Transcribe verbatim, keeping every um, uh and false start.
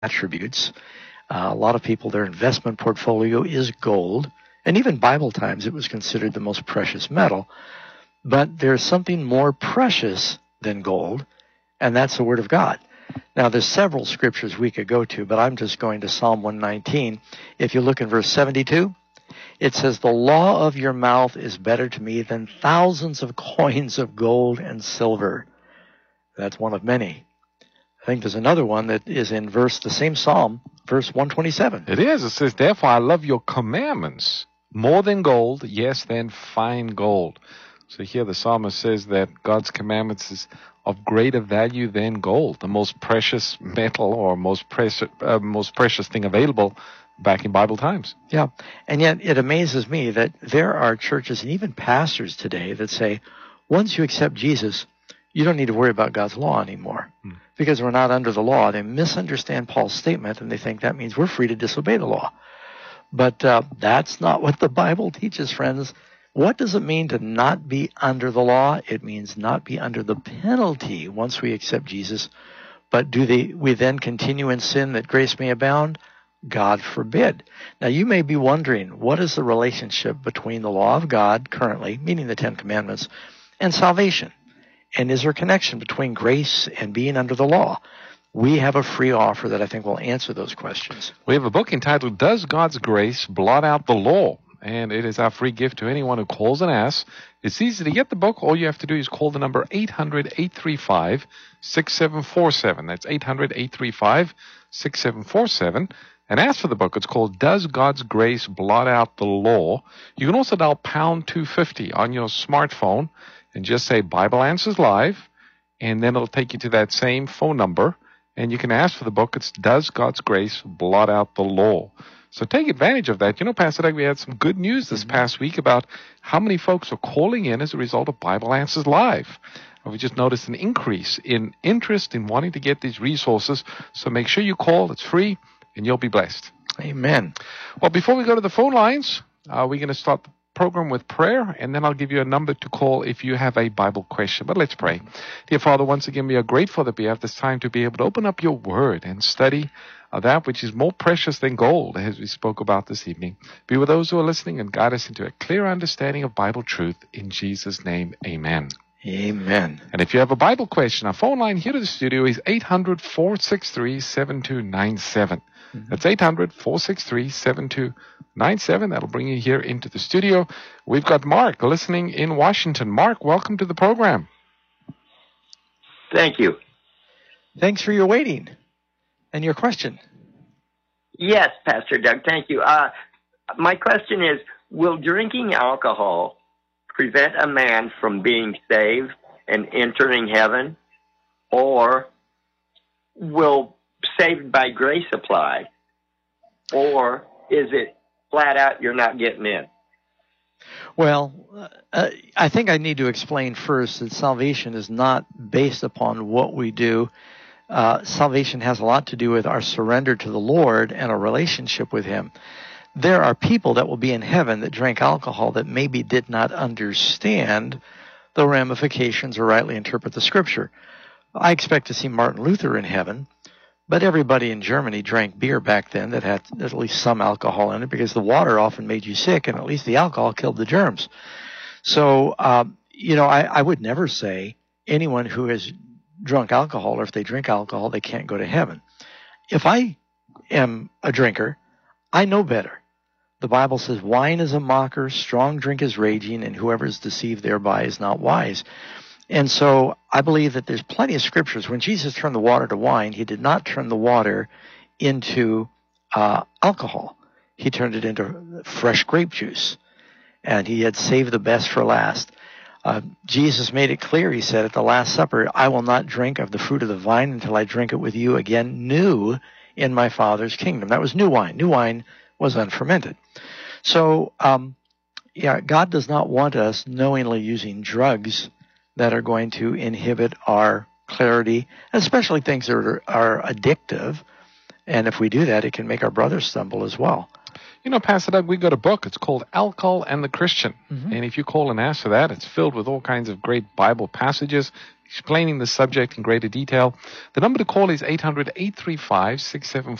attributes. Uh, a lot of people, their investment portfolio is gold. And even Bible times, it was considered the most precious metal. But there's something more precious than gold, and that's the Word of God. Now, there's several scriptures we could go to, but I'm just going to Psalm one nineteen. If you look in verse seventy-two, it says, "The law of your mouth is better to me than thousands of coins of gold and silver." That's one of many. I think there's another one that is in verse, the same Psalm, verse one twenty-seven. It is. It says, "Therefore I love your commandments more than gold, yes, than fine gold." So here the psalmist says that God's commandments is of greater value than gold, the most precious metal or most precious, uh, most precious thing available back in Bible times. Yeah, and yet it amazes me that there are churches and even pastors today that say, once you accept Jesus, you don't need to worry about God's law anymore hmm. because we're not under the law. They misunderstand Paul's statement, and they think that means we're free to disobey the law. But uh, that's not what the Bible teaches, friends. What does it mean to not be under the law? It means not be under the penalty once we accept Jesus. But do they, we then continue in sin that grace may abound? God forbid. Now, you may be wondering, what is the relationship between the law of God currently, meaning the Ten Commandments, and salvation? And is there a connection between grace and being under the law? We have a free offer that I think will answer those questions. We have a book entitled, "Does God's Grace Blot Out the Law?" And it is our free gift to anyone who calls and asks. It's easy to get the book. All you have to do is call the number eight hundred, eight three five, six seven four seven. That's eight hundred, eight three five, six seven four seven. And ask for the book. It's called "Does God's Grace Blot Out the Law?" You can also dial pound two fifty on your smartphone and just say Bible Answers Live, and then it'll take you to that same phone number, and you can ask for the book. It's "Does God's Grace Blot Out the Law?" So take advantage of that. You know, Pastor Doug, we had some good news this past week about how many folks are calling in as a result of Bible Answers Live. We just noticed an increase in interest in wanting to get these resources. So make sure you call. It's free, and you'll be blessed. Amen. Well, before we go to the phone lines, uh, we're going to start the program with prayer, and then I'll give you a number to call if you have a Bible question. But let's pray. Dear Father, once again, we are grateful that we have this time to be able to open up your word and study Uh, that which is more precious than gold, as we spoke about this evening. Be with those who are listening and guide us into a clear understanding of Bible truth. In Jesus' name, amen. Amen. And if you have a Bible question, our phone line here to the studio is eight hundred, four six three, seven two nine seven. Mm-hmm. That's eight hundred, four six three, seven two nine seven. That'll bring you here into the studio. We've got Mark listening in Washington. Mark, welcome to the program. Thank you. Thanks for your waiting. And your question? Yes, Pastor Doug, thank you. Uh, my question is, will drinking alcohol prevent a man from being saved and entering heaven? Or will saved by grace apply? Or is it flat out you're not getting in? Well, uh, I think I need to explain first that salvation is not based upon what we do. Uh, salvation has a lot to do with our surrender to the Lord and our relationship with Him. There are people that will be in heaven that drank alcohol that maybe did not understand the ramifications or rightly interpret the Scripture. I expect to see Martin Luther in heaven, but everybody in Germany drank beer back then that had at least some alcohol in it because the water often made you sick, and at least the alcohol killed the germs. So, um, you know, I, I would never say anyone who has drunk alcohol, or if they drink alcohol, they can't go to heaven. If I am a drinker, I know better. The Bible says, wine is a mocker, strong drink is raging, and whoever is deceived thereby is not wise. And so I believe that there's plenty of scriptures. When Jesus turned the water to wine, He did not turn the water into uh, alcohol. He turned it into fresh grape juice. And He had saved the best for last. Uh, Jesus made it clear. He said at the Last Supper, I will not drink of the fruit of the vine until I drink it with you again new in my Father's kingdom. That was new wine. New wine was unfermented. So, um, yeah, God does not want us knowingly using drugs that are going to inhibit our clarity, especially things that are, are addictive. And if we do that, it can make our brothers stumble as well. You know, Pastor Doug, we got a book. It's called Alcohol and the Christian. Mm-hmm. And if you call and ask for that, it's filled with all kinds of great Bible passages, explaining the subject in greater detail. The number to call is eight hundred, eight three five, six seven